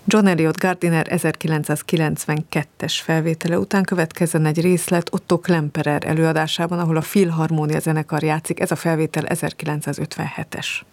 John Eliot Gardiner 1992-es felvétele után következzen egy részlet Otto Klemperer előadásában, ahol a Filharmónia zenekar játszik, ez a felvétel 1957-es.